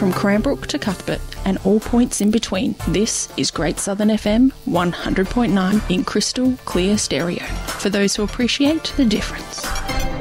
from Cranbrook to Cuthbert and all points in between. This is Great Southern FM 100.9 in crystal clear stereo for those who appreciate the difference.